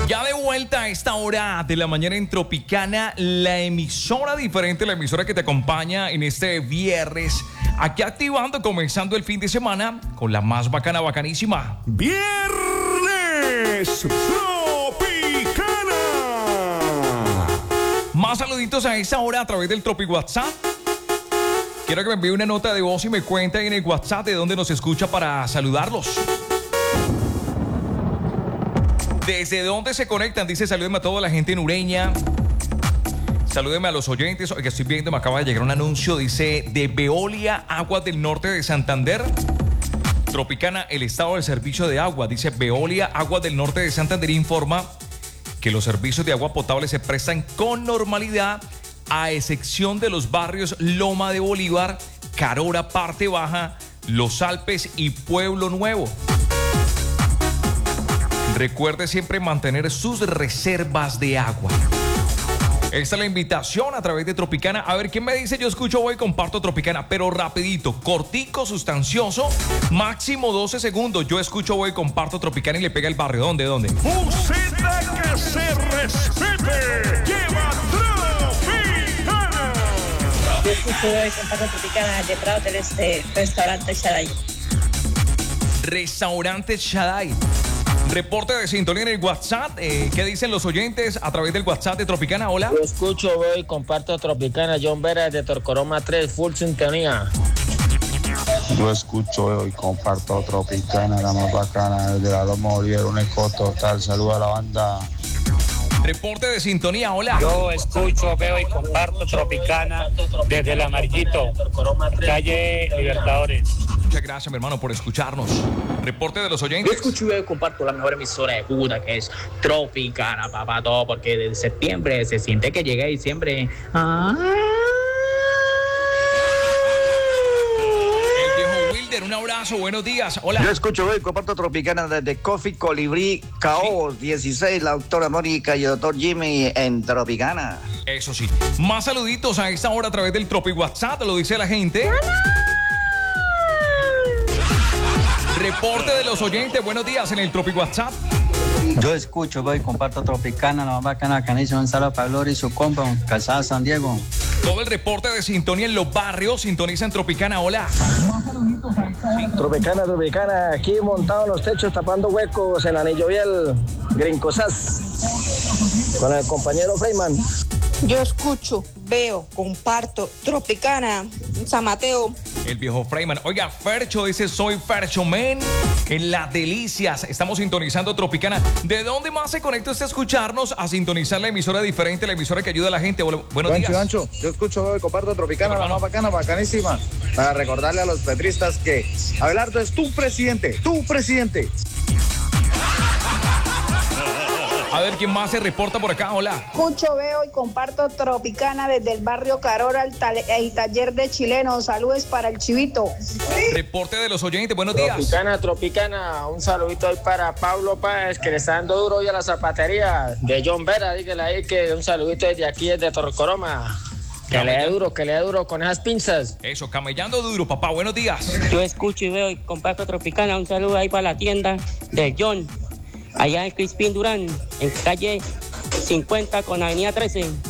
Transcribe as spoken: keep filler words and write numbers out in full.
Ya de vuelta a esta hora de la mañana en Tropicana, la emisora diferente, la emisora que te acompaña en este viernes, aquí activando, comenzando el fin de semana con la más bacana, bacanísima. Viernes Tropicana. Más saluditos a esta hora a través del Tropi WhatsApp. Quiero que me envíe una nota de voz y me cuenten en el WhatsApp de dónde nos escucha para saludarlos. ¿Desde dónde se conectan? Dice, salúdenme a toda la gente en Ureña. Salúdenme a los oyentes. Que estoy viendo, me acaba de llegar un anuncio. Dice, de Veolia, Aguas del Norte de Santander. Tropicana, el estado del servicio de agua. Dice, Veolia, Aguas del Norte de Santander informa que los servicios de agua potable se prestan con normalidad, a excepción de los barrios Loma de Bolívar, Carora, Parte Baja, Los Alpes y Pueblo Nuevo. Recuerde siempre mantener sus reservas de agua. Esta es la invitación a través de Tropicana. A ver, ¿quién me dice? Yo escucho, voy, comparto Tropicana, pero rapidito, cortico, sustancioso, máximo doce segundos. Yo escucho, voy, comparto Tropicana y le pega el barrio. ¿Dónde? ¿Dónde? Música que se respete. Lleva Tropicana. Yo escucho, voy, comparto Tropicana de Prado del Este, restaurante Shaddai. Restaurante Shaddai. Reporte de sintonía en el WhatsApp. Eh, ¿Qué dicen los oyentes a través del WhatsApp de Tropicana? Hola. Yo escucho, voy, comparto Tropicana. John Vera de Torcoroma tres, full sintonía. Yo escucho y comparto Tropicana, la más bacana, desde la Loma Bolívar, un eco total. Saluda a la banda. Reporte de sintonía, hola. Yo escucho, veo y comparto Tropicana desde el Amarillito, calle Libertadores. Muchas gracias, mi hermano, por escucharnos. Reporte de los oyentes. Yo escucho y veo y comparto la mejor emisora de Cúcuta, que es Tropicana, papá, todo, porque desde septiembre se siente que llega diciembre. Ah. El viejo Wilder, un abrazo, buenos días. Hola. Yo escucho, veo y comparto Tropicana desde Coffee Colibrí, Cao dieciséis, la doctora Mónica y el doctor Jimmy en Tropicana. Eso sí. Más saluditos a esta hora a través del Tropi WhatsApp, lo dice la gente. Reporte de los oyentes, buenos días en el Tropi WhatsApp. Yo escucho, voy, comparto Tropicana, la más bacana, bacanísima, un saludo para Gloria y su compa, Calzada San Diego. Todo el reporte de sintonía en los barrios, sintonizan Tropicana, hola. Tropicana, Tropicana, aquí montado en los techos, tapando huecos en Anillo Biel, Grincosas, con el compañero Freyman. Yo escucho, veo, comparto Tropicana, San Mateo. El viejo Freyman. Oiga, Fercho dice, soy Fercho Men. En Las Delicias estamos sintonizando Tropicana. ¿De dónde más se conecta usted a escucharnos? A sintonizar la emisora diferente, la emisora que ayuda a la gente. Bueno, buenos Gancho, días. Gancho, yo escucho y comparto Tropicana, la más bacana, bacanísima. Para recordarle a los petristas que Abelardo es tu presidente, tu presidente. A ver, ¿quién más se reporta por acá? Hola. Escucho, veo y comparto Tropicana desde el barrio Carora, el, el taller de chilenos. Saludos para el Chivito. Reporte de los oyentes, buenos días. Tropicana, Tropicana, un saludito ahí para Pablo Páez, que le está dando duro hoy a la zapatería de John Vera. Dígale ahí que un saludito desde aquí, desde Torcoroma. Que le dé duro, que le dé duro con esas pinzas. Eso, camellando duro, papá, buenos días. Yo escucho y veo y comparto Tropicana. Un saludo ahí para la tienda de John, allá en Crispín Durán, en calle cincuenta con avenida trece.